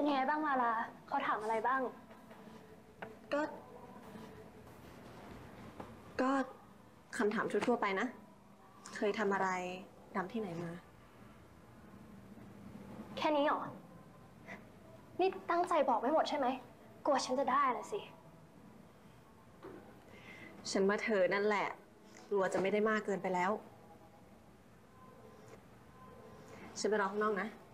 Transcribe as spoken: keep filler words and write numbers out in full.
ยังไงบ้างมาลาเขาถามอะไรบ้างก็ก็คำถามทั่วๆไปนะ เคยทำอะไรดำที่ไหนมาแค่นี้เหรอนี่ตั้งใจบอกไม่หมดใช่ไหมกลัวฉันจะได้ละสิฉันว่าเธอนั่นแหละกลัวจะไม่ได้มากเกินไปแล้ว ฉันไปรอข้างนอกนะ